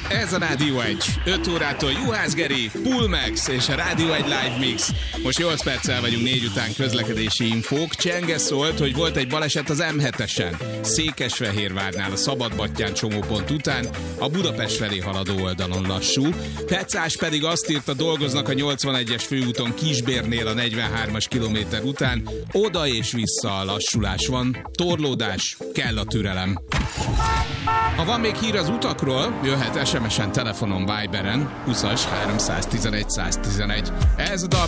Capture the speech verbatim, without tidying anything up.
Ez a Rádió egy. öt órától Juhász Geri, Pulmex és a Rádió egy Live Mix. Most nyolc perccel vagyunk négy után közlekedési infók. Csenge szólt, hogy volt egy baleset az em hetesen. Székesfehérvárnál a Szabadbattyán csomópont után, a Budapest felé haladó oldalon lassú. Pecás pedig azt írta, dolgoznak a nyolcvanegyes főúton Kisbérnél a negyvenhármas kilométer után. Oda és vissza a lassulás van. Torlódás, kell a türelem. Ha van még hír az utakról, jöhet es em es-en, telefonon, Viberen, húszas háromszáztizenegy száztizenegy. Ez a dal